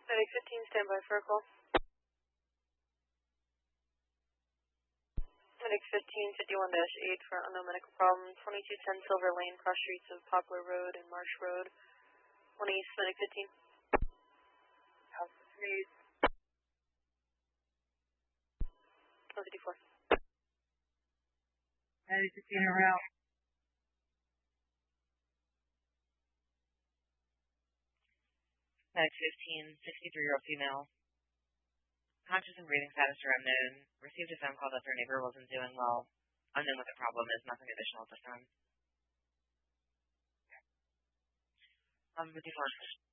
Medic 15, stand by for a call. Medic 15, 51-8 for unknown medical problem. 2210 Silver Lane, cross streets of Poplar Road and Marsh Road. 1 East, Medic 15. Alpha 3. 154. Medic 15 around. Medic 15, 63-year-old female. Conscious and breathing status are unknown. Received a phone call that their neighbor wasn't doing well. Unknown what the problem is, nothing additional at this time. 54.